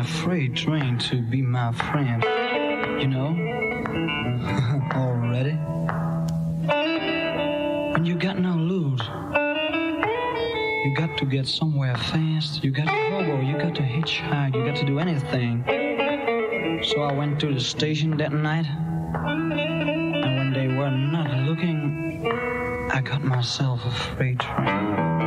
freight train to be my friend. You know? Already? When you got no loot, you got to get somewhere fast. You got to hobo, you got to hitchhike, you got to do anything. So I went to the station that night, and when they were not looking, I got myself a freight train.